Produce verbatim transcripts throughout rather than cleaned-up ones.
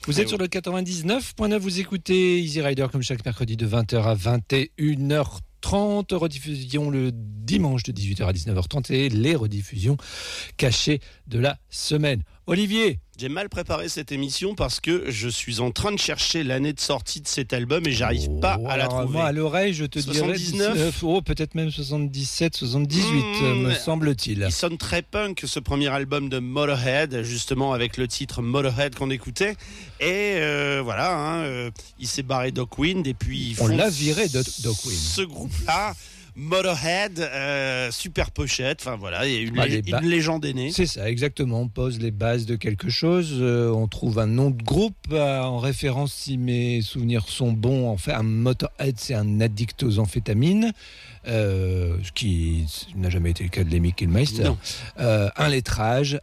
Vous êtes sur le quatre-vingt-dix-neuf point neuf, vous écoutez Easy Rider comme chaque mercredi de vingt heures à vingt et une heures trente, rediffusion le dimanche de dix-huit heures à dix-neuf heures trente et les rediffusions cachées de la semaine. Olivier, j'ai mal préparé cette émission parce que je suis en train de chercher l'année de sortie de cet album et j'arrive oh, pas à la trouver. Moi, à l'oreille, je te soixante-dix-neuf dirais dix-neuf, oh, peut-être même soixante-dix-sept, soixante-dix-huit, mmh, me semble-t-il. Il sonne très punk, ce premier album de Motorhead, justement avec le titre Motorhead qu'on écoutait. Et euh, voilà, hein, euh, il s'est barré Dockwind et puis on l'a viré de Dockwind. Ce groupe-là. Motorhead, euh, super pochette, enfin voilà, il y a une, bah, lé- ba- une légende est née. C'est ça, exactement. On pose les bases de quelque chose. Euh, on trouve un nom de groupe euh, en référence, si mes souvenirs sont bons. En fait, un Motorhead, c'est un addict aux amphétamines, euh, ce qui n'a jamais été le cas de Lemmy Kilmister. Euh, un lettrage,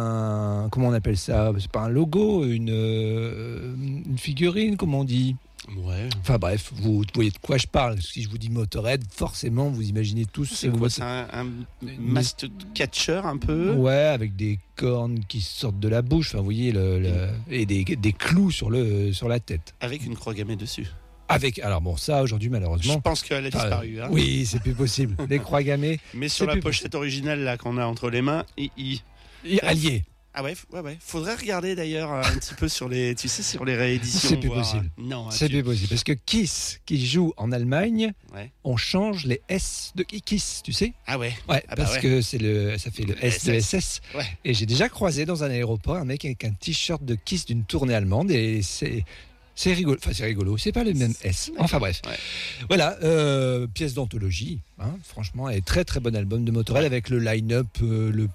un comment on appelle ça ? C'est pas un logo, une, euh, une figurine, comment on dit ? Ouais. Enfin bref, vous voyez de quoi je parle. Si je vous dis Motorhead, forcément vous imaginez tous. C'est quoi, c'est un, un master catcher un peu. Ouais, avec des cornes qui sortent de la bouche. Enfin, vous voyez le, le et des, des clous sur le sur la tête. Avec une croix gammée dessus. Avec alors bon ça aujourd'hui malheureusement. Je pense qu'elle a disparu. Euh, hein. Oui, c'est plus possible. Les croix gammées. Mais sur la pochette possible. Originale là qu'on a entre les mains, il. il... il allié. Ah ouais, ouais, ouais. Faudrait regarder d'ailleurs un petit peu sur les, tu sais, sur les rééditions. C'est plus voir... possible. Non, c'est tu... plus possible parce que Kiss qui joue en Allemagne, ouais. on change les S de Kiss, tu sais. Ah ouais. Ouais, ah parce bah ouais. que c'est le, ça fait le S de S S. Ouais. Et j'ai déjà croisé dans un aéroport un mec avec un t-shirt de Kiss d'une tournée allemande et c'est C'est rigolo, enfin c'est rigolo, c'est pas le même S. Enfin bref, ouais. Voilà, euh, pièce d'anthologie, hein, franchement, et très très bon album de Motorhead avec le line-up euh, le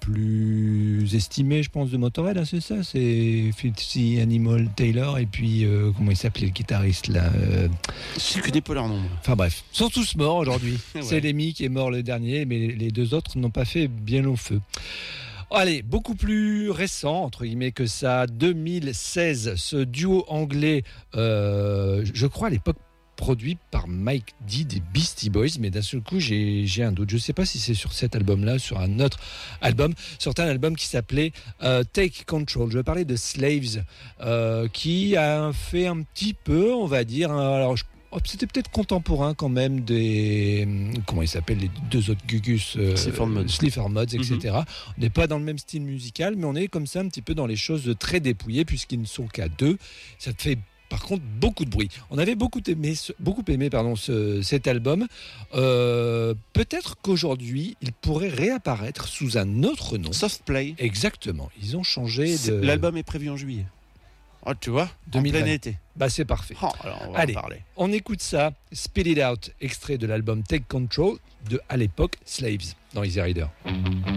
plus estimé, je pense, de Motorhead, hein, c'est ça, c'est Fitzy, Animal, Taylor, et puis euh, comment il s'appelait le guitariste là euh... Je connais pas leur nom. Enfin bref, ils sont tous morts aujourd'hui. Ouais. C'est Lemmy qui est mort le dernier, mais les deux autres n'ont pas fait bien long feu. Allez, beaucoup plus récent, entre guillemets, que ça, deux mille seize, ce duo anglais, euh, je crois à l'époque produit par Mike D des Beastie Boys, mais d'un seul coup, j'ai, j'ai un doute. Je ne sais pas si c'est sur cet album-là, sur un autre album, sortait un album qui s'appelait euh, Take Control. Je vais parler de Slaves, euh, qui a fait un petit peu, on va dire, alors je c'était peut-être contemporain quand même des comment ils s'appellent les deux autres Gugus euh, Sleaford Mods, et cetera. Mm-hmm. On n'est pas dans le même style musical, mais on est comme ça un petit peu dans les choses très dépouillées puisqu'ils ne sont qu'à deux. Ça fait par contre beaucoup de bruit. On avait beaucoup aimé, beaucoup aimé pardon, ce, cet album. Euh, peut-être qu'aujourd'hui, il pourrait réapparaître sous un autre nom. Soft Play. Exactement. Ils ont changé de. L'album est prévu en juillet. Oh, tu vois, deux mille vingt. En plein été. Bah c'est parfait. Oh, alors on va Allez, en parler. On écoute ça, Spit It Out, extrait de l'album Take Control de, à l'époque, Slaves, dans Easy Rider.